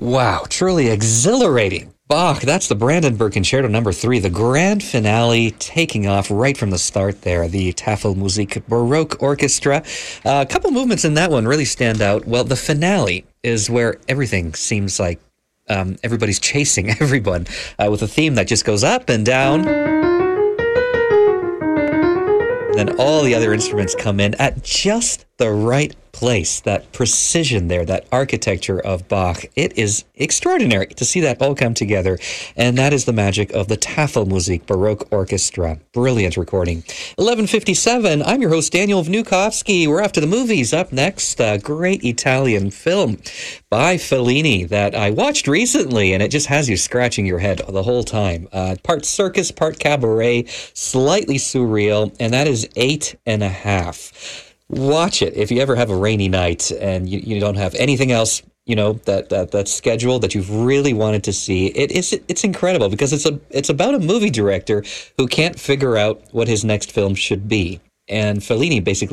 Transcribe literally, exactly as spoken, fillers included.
Wow, truly exhilarating. Bach, that's the Brandenburg Concerto number three, the grand finale, taking off right from the start there, the Tafelmusik Baroque Orchestra. Uh, a couple movements in that one really stand out. Well, the finale is where everything seems like um, everybody's chasing everyone, uh, with a theme that just goes up and down. And then all the other instruments come in at just the right place. That precision there, that architecture of Bach. It is extraordinary to see that all come together. And that is the magic of the Tafelmusik Baroque Orchestra. Brilliant recording. eleven fifty-seven, I'm your host, Daniel Vnukovsky. We're off to the movies. Up next, a great Italian film by Fellini that I watched recently, and it just has you scratching your head the whole time. Uh, part circus, part cabaret, slightly surreal, and that is Eight and a Half. Watch it if you ever have a rainy night and you, you don't have anything else, you know, that, that that's scheduled that you've really wanted to see. It is it's incredible because it's a it's about a movie director who can't figure out what his next film should be. And Fellini basically